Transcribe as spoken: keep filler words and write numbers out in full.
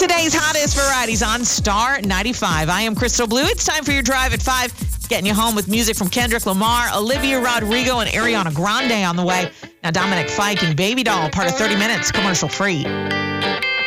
Today's hottest varieties on Star ninety-five. I am Crystal Blue. It's time for your drive at five. Getting you home with music from Kendrick Lamar, Olivia Rodrigo, and Ariana Grande on the way. Now Dominic Fike and Baby Doll, part of thirty minutes, commercial free.